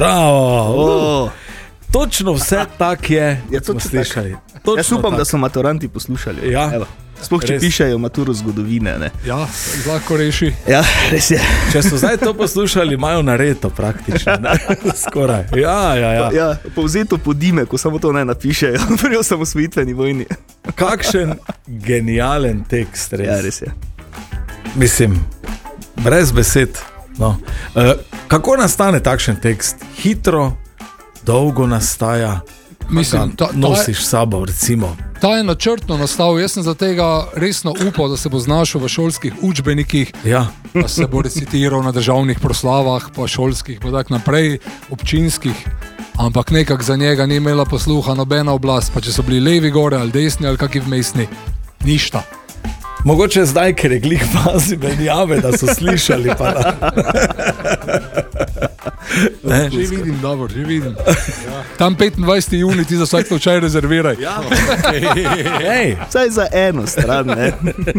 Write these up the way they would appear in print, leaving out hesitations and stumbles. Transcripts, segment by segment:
Bravo! Točno vse tak je, smo slišali. Jaz upam, da so maturanti poslušali. Ja. Sploh, če pišejo maturo zgodovine. Ne? Ja, lahko reši. Ja, res je. Če so zdaj to poslušali, imajo nareto praktično. Skoraj. Ja. Povzeto podime, ko samo to ne napišejo pri osamosvojitveni vojni. Kakšen genijalen tekst, res. Ja, res je. Mislim, brez besed. No. Kako nastane takšen tekst? Hitro, dolgo nastaja. Mislim, nosiš sabo, recimo. Ta je načrtno nastal, jaz sem za tega resno upal, da se bo znašel v šolskih učbenikih, da se bo recitiral na državnih proslavah, pa šolskih, pa tak naprej, občinskih, ampak nekak za njega ni imela posluha nobena oblast, pa če so bili levi gore ali desni ali kaki vmesni, ništa. Mogoče zdaj, ker je glih fazi menjave, da so slišali, pa da. Že vidim, dobro, že vidim. Ja. Tam 25. juni ti za vsak slučaj rezerviraj. Ja. Vsaj za eno stran, ne?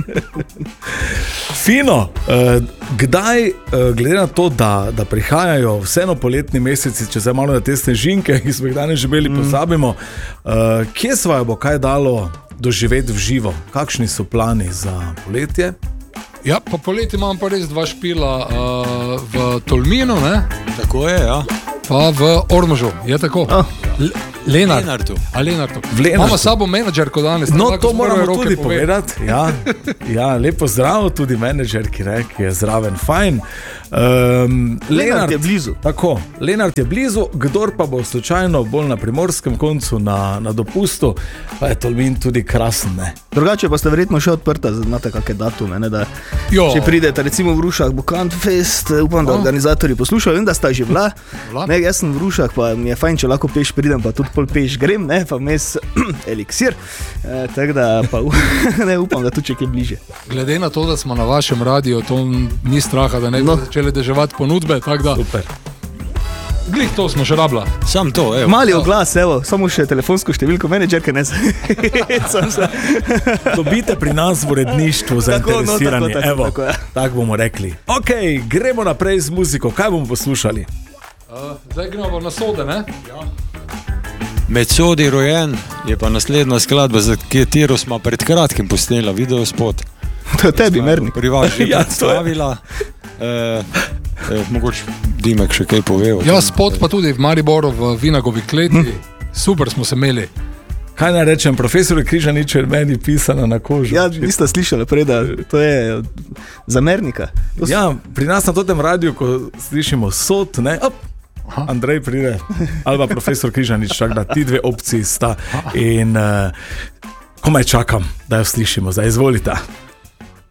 Fino. Kdaj, glede na to, da prihajajo vseeno poletni meseci, če zdaj malo na te snežinke, ki smo jih danes živeli, pozabimo, kje sva jo bo kaj dalo doživeti v živo? Kakšni so plani za poletje? Ja, pa poleti imam pa res 2 špila v Tolminu, ne? Tako je, ja. Pa v Ormožu, je tako? Lenartu. Imamo sabo menedžerko danes. No, to moramo tudi povedati. Ja, lepo zdravo, tudi menedžer, ki je zraven, fajn. Lenart je blizu. Tako, Lenart je blizu, kdor pa bo slučajno bolj na primorskem koncu na dopustu, pa je Tolmin tudi krasen, ne? Drugače pa ste verjetno še odprta, znate kakšne datume, ne? Da če pridete recimo v Rušah, bo Kantfest, upam, da organizatorji poslušajo, vem, da sta že bila. Ne, jaz sem v Rušah, pa mi je fajn, če lahko peš pridem, pa tudi pol peš grem, ne, pa mes eliksir, tako da pa ne upam, da tudi če je bliže. Glede na to, da smo na vašem radiju, to ni straha, da ne bi začeli deževati ponudbe, tako da. Super. Glih to smo še rabila. Sam to, evo. Mali oglas, evo, samo še telefonsko številko menedžerke, ne Dobite pri nas v uredništvu zainteresirani, evo, tako bomo rekli. Ok, gremo naprej z muziko, kaj bomo poslušali? Zdaj gremo na Sode, ne? Ja. Med Sodi rojen je pa naslednja skladba, za katero smo pred kratkim posnela videospot. To je tebi, Mernik. Pri vas že predstavila. Mogoče Dimek še kaj povedal. Ja, spot pa tudi v Mariboru v Vinagovi kleti. Super smo se imeli. Kaj naj rečem, profesor Križanič je meni pisana na kožu. Ja, nista slišala prej, da to je za Mernika. Ja, pri nas na totem radiju, ko slišimo Sod, ne, Andrej pride, ali pa profesor Križanič, čak da ti 2 opciji sta in komaj čakam, da jo slišimo. Zdaj izvolite.